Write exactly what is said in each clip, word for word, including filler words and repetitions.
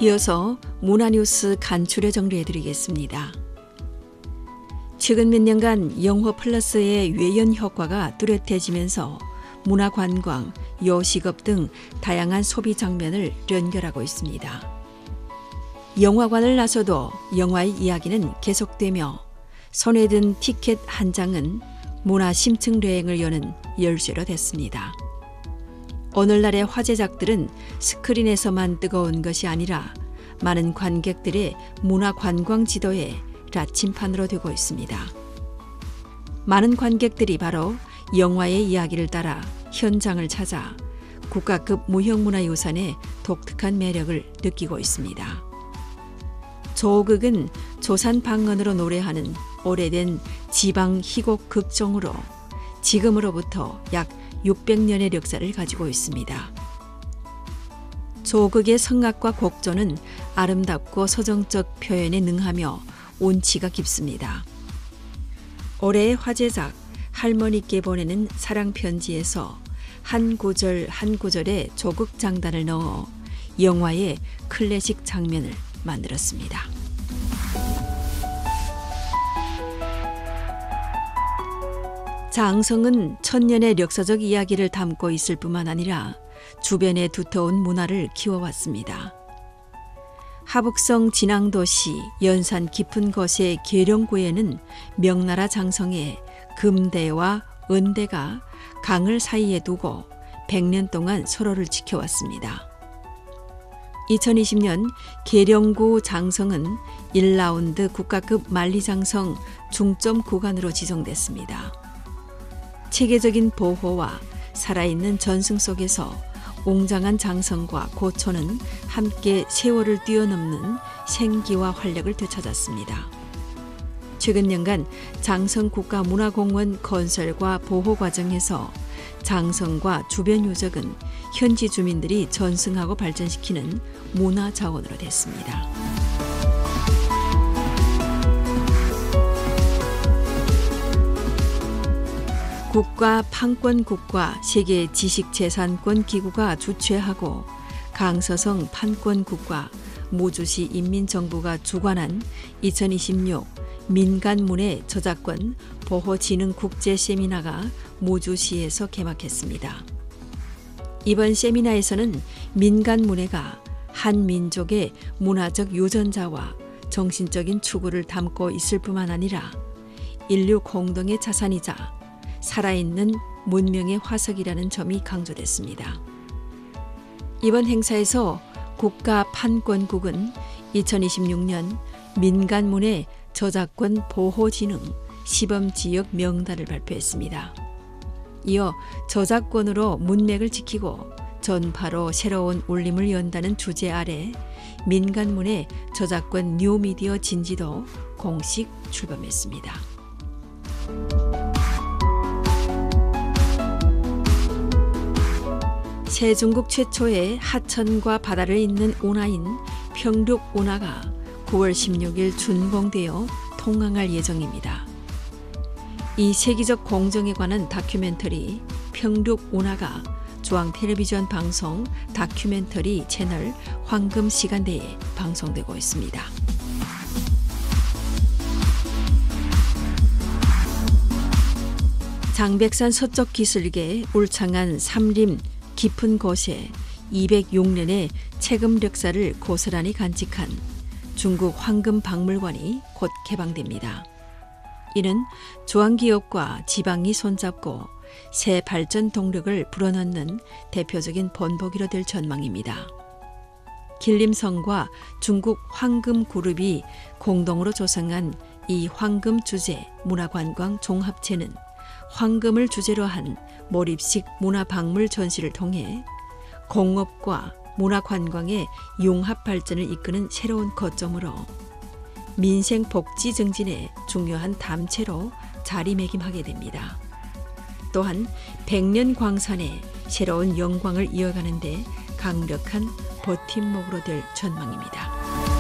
이어서 문화뉴스 간추려 정리해드리겠습니다. 최근 몇 년간 영화 플러스의 외연 효과가 뚜렷해지면서 문화관광, 요식업 등 다양한 소비 장면을 연결하고 있습니다. 영화관을 나서도 영화의 이야기는 계속되며 손에 든 티켓 한 장은 문화 심층 여행을 여는 열쇠로 됐습니다. 오늘날의 화제작들은 스크린에서만 뜨거운 것이 아니라 많은 관객들의 문화 관광 지도의 나침판으로 되고 있습니다. 많은 관객들이 바로 영화의 이야기를 따라 현장을 찾아 국가급 무형문화유산의 독특한 매력을 느끼고 있습니다. 조극은 조산 방언으로 노래하는 오래된 지방 희곡 극종으로 지금으로부터 약 육백 년의 역사를 가지고 있습니다. 조극의 성악과 곡조는 아름답고 서정적 표현에 능하며 운치가 깊습니다. 올해의 화제작 할머니께 보내는 사랑편지에서 한 구절 한 구절의 조극 장단을 넣어 영화의 클래식 장면을 만들었습니다. 장성은 천년의 역사적 이야기를 담고 있을 뿐만 아니라 주변의 두터운 문화를 키워왔습니다. 하북성 진앙도시 연산 깊은 곳의 계령구에는 명나라 장성의 금대와 은대가 강을 사이에 두고 백 년 동안 서로를 지켜왔습니다. 이천이십 년 계령구 장성은 일 라운드 국가급 만리장성 중점 구간으로 지정됐습니다. 체계적인 보호와 살아있는 전승 속에서 웅장한 장성과 고초는 함께 세월을 뛰어넘는 생기와 활력을 되찾았습니다. 최근 년간 장성 국가문화공원 건설과 보호 과정에서 장성과 주변 유적은 현지 주민들이 전승하고 발전시키는 문화자원으로 됐습니다. 국가 판권국과 세계 지식재산권 기구가 주최하고 강서성 판권국과 무주시 인민정부가 주관한 이천이십육 민간문예 저작권 보호진흥 국제세미나가 무주시에서 개막했습니다. 이번 세미나에서는 민간문예가 한 민족의 문화적 유전자와 정신적인 추구를 담고 있을 뿐만 아니라 인류 공동의 자산이자 살아있는 문명의 화석이라는 점이 강조됐습니다. 이번 행사에서 국가판권국은 이천이십육 년 민간문예 저작권 보호진흥 시범지역 명단을 발표했습니다. 이어 저작권으로 문맥을 지키고 전파로 새로운 울림을 연다는 주제 아래 민간문예 저작권 뉴미디어 진지도 공식 출범했습니다. 세중국 최초의 하천과 바다를 잇는 운하인 평륙운하가 구월 십육일 준공되어 통항할 예정입니다. 이 세계적 공정에 관한 다큐멘터리 평륙운하가 중앙텔레비전 방송 다큐멘터리 채널 황금시간대에 방송되고 있습니다. 장백산 서쪽 기슭의 울창한 삼림 깊은 곳에 이백육 년의 체금 역사를 고스란히 간직한 중국 황금박물관이 곧 개방됩니다. 이는 중앙기업과 지방이 손잡고 새 발전 동력을 불어넣는 대표적인 본보기로 될 전망입니다. 길림성과 중국 황금그룹이 공동으로 조성한 이 황금주제 문화관광 종합체는 황금을 주제로 한 몰입식 문화박물 전시를 통해 공업과 문화관광의 융합 발전을 이끄는 새로운 거점으로 민생 복지 증진의 중요한 담체로 자리매김하게 됩니다. 또한 백년 광산의 새로운 영광을 이어가는 데 강력한 버팀목으로 될 전망입니다.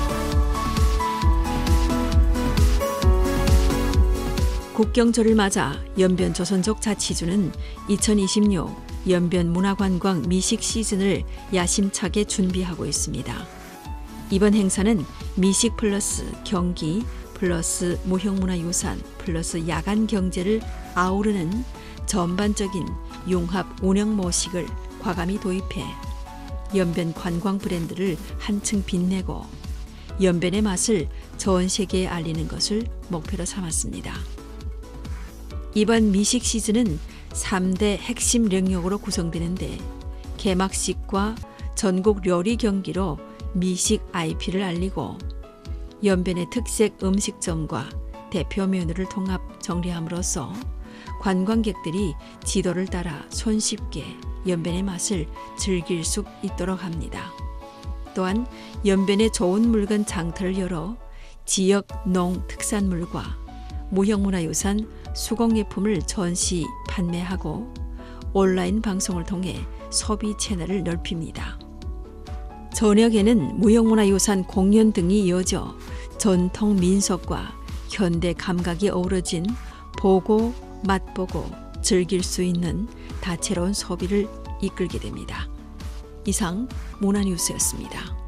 국경절을 맞아 연변 조선족 자치주는 이천이십육 연변 문화관광 미식 시즌을 야심차게 준비하고 있습니다. 이번 행사는 미식 플러스 경기 플러스 무형문화유산 플러스 야간 경제를 아우르는 전반적인 융합 운영 모식을 과감히 도입해 연변 관광 브랜드를 한층 빛내고 연변의 맛을 전 세계에 알리는 것을 목표로 삼았습니다. 이번 미식 시즌은 삼 대 핵심 영역으로 구성되는데 개막식과 전국 요리 경기로 미식 아이피를 알리고 연변의 특색 음식점과 대표 메뉴를 통합 정리함으로써 관광객들이 지도를 따라 손쉽게 연변의 맛을 즐길 수 있도록 합니다. 또한 연변의 좋은 물건 장터를 열어 지역 농 특산물과 무형문화유산 수공예품을 전시 판매하고 온라인 방송을 통해 소비 채널을 넓힙니다. 저녁에는 무형문화유산 공연 등이 이어져 전통 민속과 현대 감각이 어우러진 보고 맛보고 즐길 수 있는 다채로운 소비를 이끌게 됩니다. 이상 문화뉴스였습니다.